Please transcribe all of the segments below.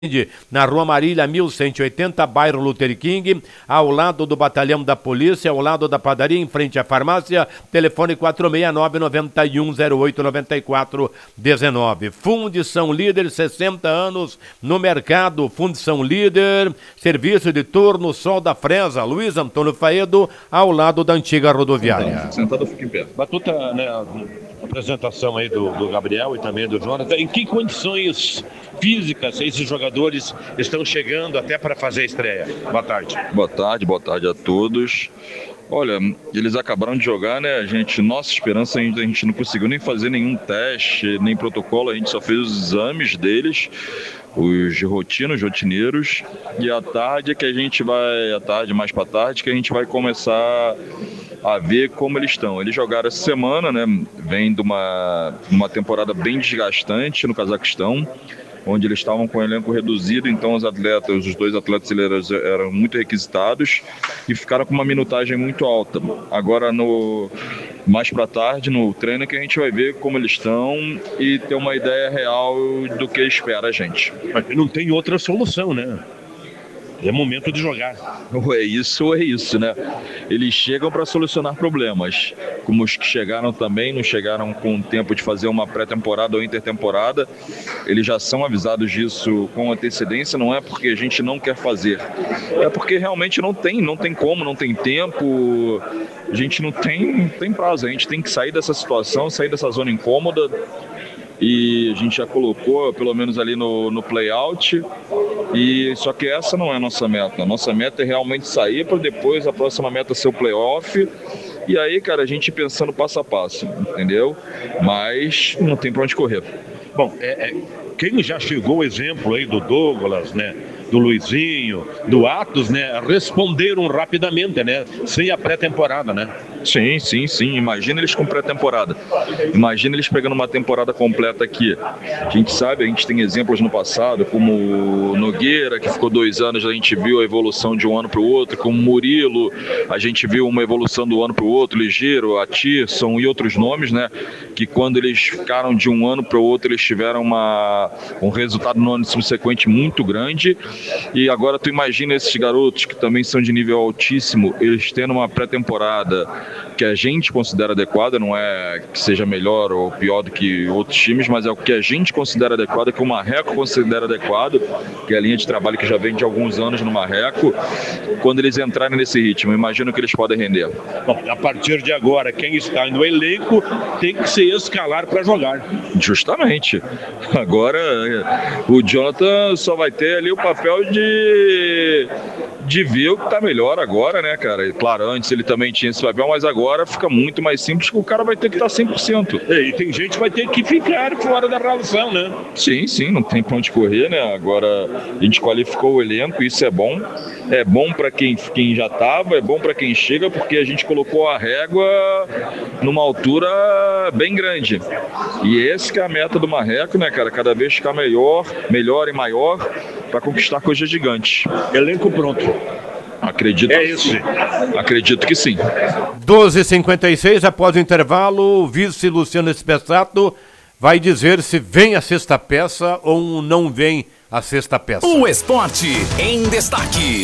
na Rua Marília 1180, bairro Luther King, ao lado do Batalhão da Polícia, ao lado da padaria, em frente à farmácia, telefone 469-9108-9419. Fundição Líder, 60 anos no mercado. Fundição Líder, serviço de turno, Sol da Fresa, Luiz Antônio Faedo, ao lado da antiga rodoviária. Sentado, fica em pé. Batuta, né, a apresentação aí do Gabriel e também do Jonathan. Em que condições físicas esses jogadores estão chegando até para fazer a estreia? Boa tarde. Boa tarde a todos. Olha, eles acabaram de jogar, né? Nossa esperança, a gente não conseguiu nem fazer nenhum teste, nem protocolo, a gente só fez os exames deles, os rotineiros, e à tarde mais para tarde, que a gente vai começar a ver como eles estão. Eles jogaram essa semana, né? Vem de uma temporada bem desgastante no Cazaquistão, onde eles estavam com o elenco reduzido, então os dois atletas eram muito requisitados e ficaram com uma minutagem muito alta. Agora, mais para tarde, no treino, que a gente vai ver como eles estão e ter uma ideia real do que espera a gente. Mas não tem outra solução, né? É momento de jogar. Ou é isso, né? Eles chegam para solucionar problemas. Como os que chegaram também, não chegaram com tempo de fazer uma pré-temporada ou intertemporada. Eles já são avisados disso com antecedência. Não é porque a gente não quer fazer. É porque realmente não tem como, não tem tempo. A gente não tem prazo. A gente tem que sair dessa situação, sair dessa zona incômoda. E a gente já colocou, pelo menos ali no play-out, e só que essa não é a nossa meta. A nossa meta é realmente sair para depois a próxima meta ser o play-off. E aí, cara, a gente pensando passo a passo, entendeu? Mas não tem para onde correr. Bom, quem já chegou o exemplo aí do Douglas, né? Do Luizinho, do Atos, né? Responderam rapidamente, né? Sem a pré-temporada, né? Sim. Imagina eles com pré-temporada. Imagina eles pegando uma temporada completa aqui. A gente sabe, a gente tem exemplos no passado, como o Nogueira, que ficou 2 anos, a gente viu a evolução de um ano para o outro, como o Murilo, a gente viu uma evolução do ano para o outro, Ligeiro, Atirson e outros nomes, né? Que quando eles ficaram de um ano para o outro, eles tiveram um resultado no ano subsequente muito grande. E agora tu imagina esses garotos que também são de nível altíssimo, eles tendo uma pré-temporada que a gente considera adequada, não é que seja melhor ou pior do que outros times, mas é o que a gente considera adequado, que o Marreco considera adequado, que é a linha de trabalho que já vem de alguns anos no Marreco. Quando eles entrarem nesse ritmo, imagino que eles podem render. Bom, a partir de agora, quem está no elenco tem que se escalar para jogar. Justamente. Agora, o Jonathan só vai ter ali o papel de ver o que está melhor agora, né, cara? E, claro, antes ele também tinha esse papel, mas agora fica muito mais simples, que o cara vai ter que estar 100%. E tem gente que vai ter que ficar fora da relação, né? Sim, não tem pra onde correr, né? Agora a gente qualificou o elenco, isso é bom. É bom para quem já estava, é bom para quem chega, porque a gente colocou a régua numa altura bem grande. E essa que é a meta do Marreco, né, cara? Cada vez ficar melhor e maior para conquistar coisas gigantes. Elenco pronto. Acredito que sim. 12h56, após o intervalo, o vice Luciano Espessato vai dizer se vem a sexta peça ou não vem a sexta peça. O esporte em destaque.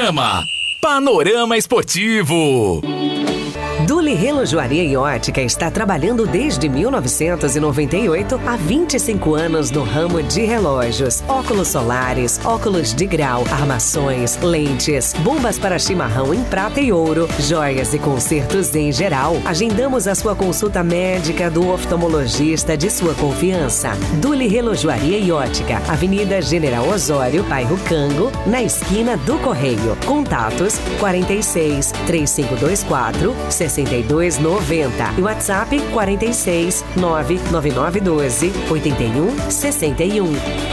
Panorama Esportivo. Duli Relojoaria e Ótica está trabalhando desde 1998 há 25 anos no ramo de relógios, óculos solares, óculos de grau, armações, lentes, bombas para chimarrão em prata e ouro, joias e consertos em geral. Agendamos a sua consulta médica do oftalmologista de sua confiança. Duli Relojoaria e Ótica, Avenida General Osório, bairro Cango, na esquina do Correio. Contatos 46 3524 6290 e WhatsApp 46 99912 8161.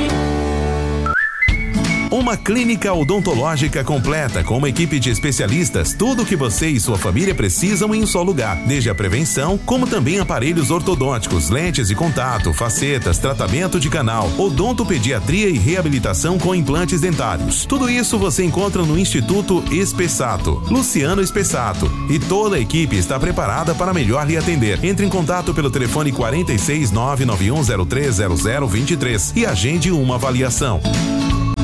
Uma clínica odontológica completa com uma equipe de especialistas, tudo o que você e sua família precisam em um só lugar, desde a prevenção, como também aparelhos ortodônticos, lentes de contato, facetas, tratamento de canal, odontopediatria e reabilitação com implantes dentários. Tudo isso você encontra no Instituto Espessato, Luciano Espessato, e toda a equipe está preparada para melhor lhe atender. Entre em contato pelo telefone 46 991030023 e agende uma avaliação.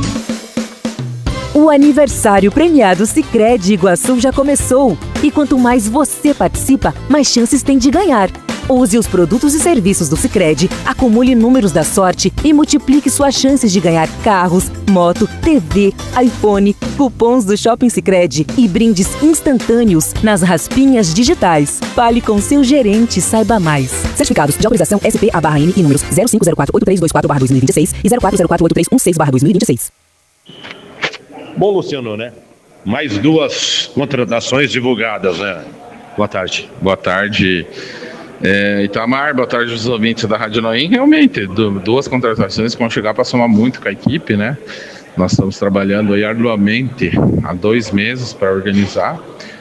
O aniversário premiado Sicredi Iguaçu já começou. E quanto mais você participa, mais chances tem de ganhar. Use os produtos e serviços do Sicredi, acumule números da sorte e multiplique suas chances de ganhar carros, moto, TV, iPhone, cupons do Shopping Sicredi e brindes instantâneos nas raspinhas digitais. Fale com seu gerente e saiba mais. Certificados de autorização SP/AN e números 05048324/2026 e 04048316/2026. Bom, Luciano, né? Mais 2 contratações divulgadas, né? Boa tarde. Boa tarde, Itamar, boa tarde aos ouvintes da Rádio Noim. Realmente, 2 contratações que vão chegar para somar muito com a equipe, né? Nós estamos trabalhando aí arduamente há 2 meses para organizar.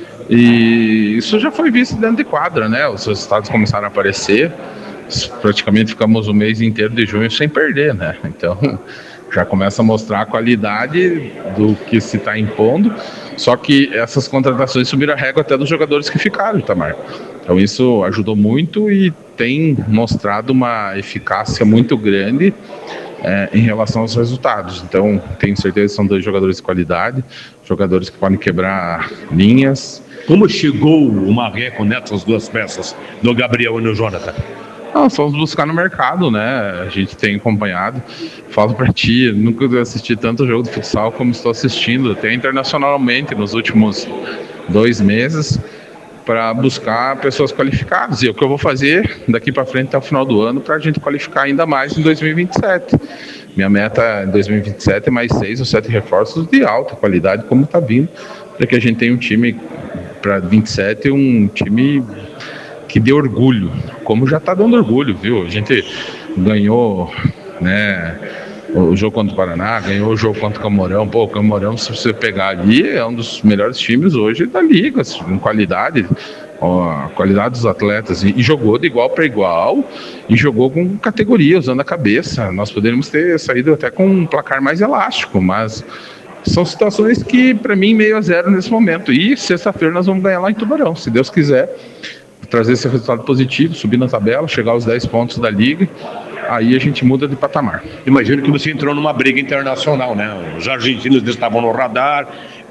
E isso já foi visto dentro de quadra, né? Os resultados começaram a aparecer. Praticamente ficamos o mês inteiro de junho sem perder, né? Então, já começa a mostrar a qualidade do que se está impondo. Só que essas contratações subiram a régua até dos jogadores que ficaram, Itamar. Então isso ajudou muito e tem mostrado uma eficácia muito grande em relação aos resultados. Então tenho certeza que são 2 jogadores de qualidade, jogadores que podem quebrar linhas. Como chegou o Marreco nessas 2 peças, do Gabriel e do Jonathan? Nós fomos buscar no mercado, né? A gente tem acompanhado. Falo pra ti, nunca assisti tanto jogo de futsal como estou assistindo, até internacionalmente nos últimos 2 meses, para buscar pessoas qualificadas. E é o que eu vou fazer daqui para frente até o final do ano para a gente qualificar ainda mais em 2027. Minha meta em 2027 é mais 6 ou 7 reforços de alta qualidade, como está vindo, para que a gente tenha um time para 27, um time que dê orgulho, como já está dando orgulho, viu? A gente ganhou, né, o jogo contra o Paraná, ganhou o jogo contra o Camorão. Pô, o Camorão, se você pegar ali, é um dos melhores times hoje da liga, em qualidade, a qualidade dos atletas, e jogou de igual para igual, e jogou com categoria, usando a cabeça. Nós poderíamos ter saído até com um placar mais elástico, mas são situações que, para mim, 0-0 nesse momento. E sexta-feira nós vamos ganhar lá em Tubarão, se Deus quiser, trazer esse resultado positivo, subir na tabela, chegar aos 10 pontos da liga, aí a gente muda de patamar. Imagino que você entrou numa briga internacional, né? Os argentinos estavam no radar,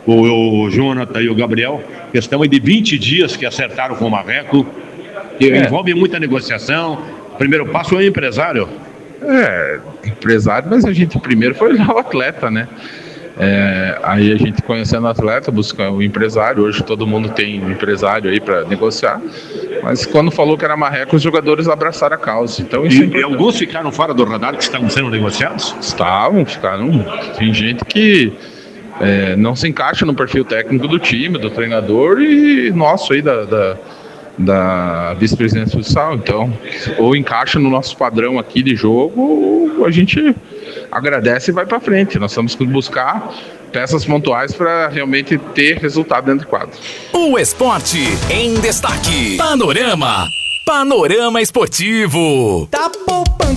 o Jonathan e o Gabriel, questão de 20 dias que acertaram com o Marreco, envolve muita negociação. O primeiro passo é o empresário. Empresário, mas a gente primeiro foi olhar o atleta, né? Aí a gente conhecendo o atleta, busca o empresário. Hoje todo mundo tem um empresário aí para negociar, mas quando falou que era Marreco, os jogadores abraçaram a causa. Então, e alguns ficaram fora do radar que estavam sendo negociados? Ficaram. Tem gente que não se encaixa no perfil técnico do time, do treinador e nosso aí da vice-presidente do futsal. Então, ou encaixa no nosso padrão aqui de jogo, ou a gente agradece e vai para frente. Nós temos que buscar peças pontuais para realmente ter resultado dentro do quadro. O esporte em destaque. Panorama Esportivo. Tá poupando